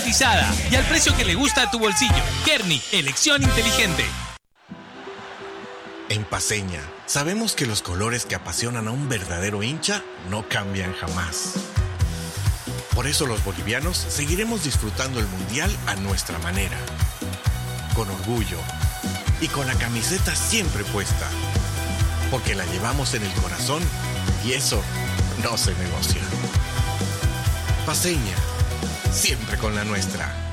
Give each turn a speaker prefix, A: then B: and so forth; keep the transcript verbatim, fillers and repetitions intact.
A: garantizada y al precio que le gusta a tu bolsillo. Kerny, elección inteligente.
B: En Paceña, sabemos que los colores que apasionan a un verdadero hincha no cambian jamás. Por eso los bolivianos seguiremos disfrutando el Mundial a nuestra manera, con orgullo y con la camiseta siempre puesta, porque la llevamos en el corazón y eso no se negocia. Paceña, siempre con la nuestra.